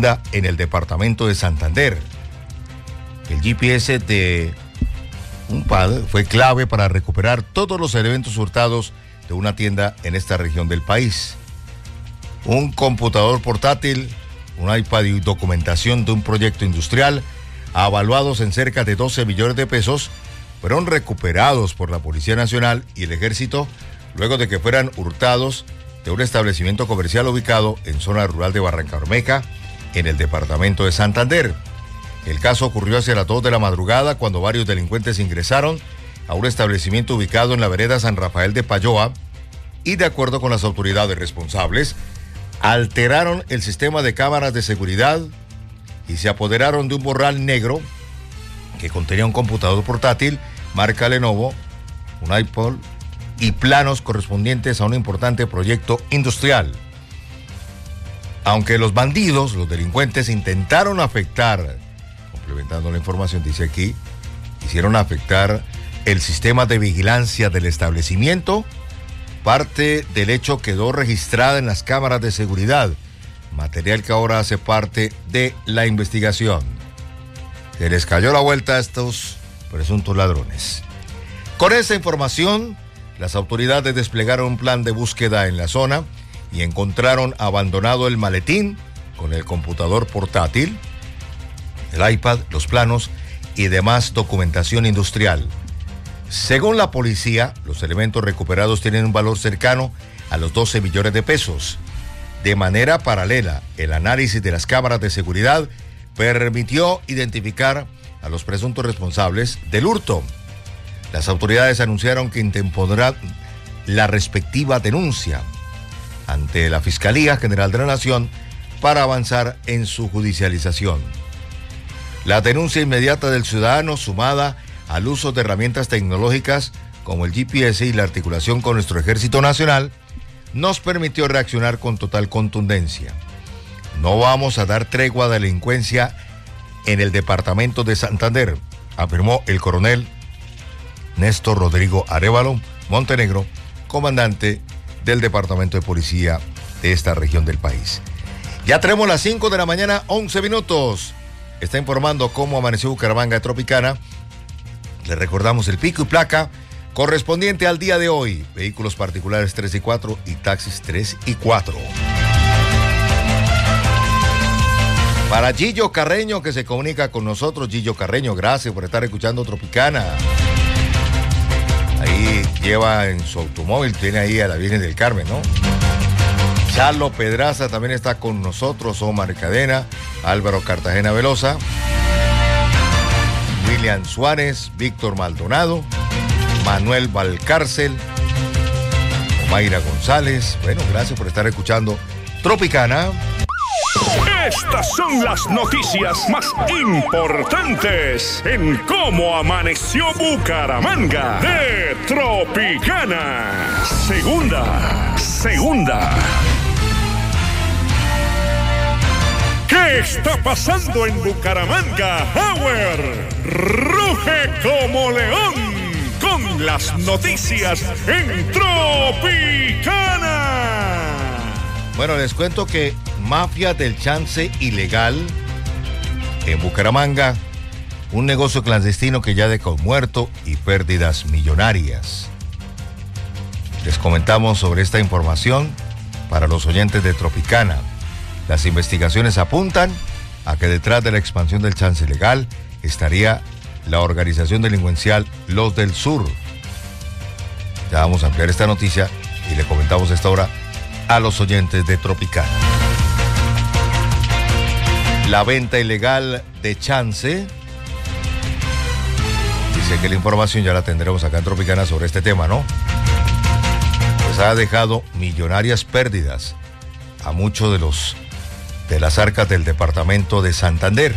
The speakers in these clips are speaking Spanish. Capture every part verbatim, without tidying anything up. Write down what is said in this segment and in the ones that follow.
tienda en el departamento de Santander. El G P S de un padre fue clave para recuperar todos los elementos hurtados de una tienda en esta región del país. Un computador portátil, un iPad y documentación de un proyecto industrial avaluados en cerca de doce millones de pesos fueron recuperados por la Policía Nacional y el Ejército luego de que fueran hurtados de un establecimiento comercial ubicado en zona rural de Barrancabermeja, en el departamento de Santander. El caso ocurrió hacia las dos de la madrugada cuando varios delincuentes ingresaron a un establecimiento ubicado en la vereda San Rafael de Payoa y, de acuerdo con las autoridades responsables, alteraron el sistema de cámaras de seguridad y se apoderaron de un morral negro que contenía un computador portátil marca Lenovo, un iPod y planos correspondientes a un importante proyecto industrial. Aunque los bandidos, los delincuentes, intentaron afectar, complementando la información, dice aquí, hicieron afectar el sistema de vigilancia del establecimiento, parte del hecho quedó registrada en las cámaras de seguridad, material que ahora hace parte de la investigación. Se les cayó la vuelta a estos presuntos ladrones. Con esta información, las autoridades desplegaron un plan de búsqueda en la zona y encontraron abandonado el maletín con el computador portátil, el iPad, los planos y demás documentación industrial. Según la policía, los elementos recuperados tienen un valor cercano a los doce millones de pesos. De manera paralela, el análisis de las cámaras de seguridad permitió identificar a los presuntos responsables del hurto. Las autoridades anunciaron que interpondrán la respectiva denuncia ante la Fiscalía General de la Nación para avanzar en su judicialización. La denuncia inmediata del ciudadano, sumada al uso de herramientas tecnológicas como el G P S y la articulación con nuestro Ejército Nacional, nos permitió reaccionar con total contundencia. No vamos a dar tregua a la delincuencia en el departamento de Santander, afirmó el coronel Néstor Rodrigo Arévalo Montenegro, comandante del Departamento de Policía de esta región del país. Ya tenemos las cinco de la mañana, once minutos. Está informando cómo amaneció Bucaramanga Tropicana. Le recordamos el pico y placa correspondiente al día de hoy. Vehículos particulares tres y cuatro y taxis tres y cuatro. Para Gillo Carreño, que se comunica con nosotros. Gillo Carreño, gracias por estar escuchando Tropicana. Ahí lleva en su automóvil, tiene ahí a la Virgen del Carmen, ¿no? Charlo Pedraza también está con nosotros, Omar Cadena, Álvaro Cartagena Velosa, William Suárez, Víctor Maldonado, Manuel Valcárcel, Mayra González. Bueno, gracias por estar escuchando Tropicana. Estas son las noticias más importantes en cómo amaneció Bucaramanga de Tropicana. Segunda, segunda. ¿Qué está pasando en Bucaramanga? Howard ruge como león con las noticias en Tropicana. Bueno, les cuento que mafia del chance ilegal en Bucaramanga, un negocio clandestino que ya dejó muerto y pérdidas millonarias. Les comentamos sobre esta información para los oyentes de Tropicana. Las investigaciones apuntan a que detrás de la expansión del chance ilegal estaría la organización delincuencial Los del Sur. Ya vamos a ampliar esta noticia y le comentamos a esta hora a los oyentes de Tropicana. La venta ilegal de chance. Dice que la información ya la tendremos acá en Tropicana sobre este tema, ¿no? Pues ha dejado millonarias pérdidas a muchos de los de las arcas del departamento de Santander.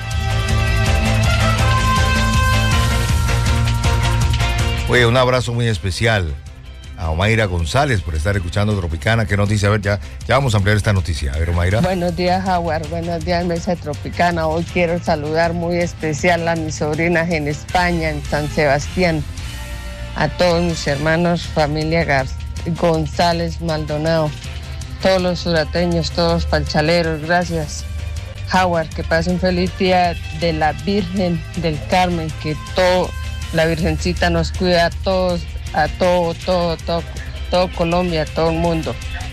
Oye, un abrazo muy especial a Omaira González por estar escuchando Tropicana. ¿Qué noticia? A ver, ya, ya vamos a ampliar esta noticia. A ver, Omaira. Buenos días, Howard. Buenos días, Mesa Tropicana. Hoy quiero saludar muy especial a mis sobrinas en España, en San Sebastián. A todos mis hermanos, familia Gar- González Maldonado. Todos los surateños, todos los palchaleros, gracias. Howard, que pase un feliz día de la Virgen del Carmen, que todo, la Virgencita nos cuida a todos, a todo, todo, todo, todo Colombia, a todo el mundo.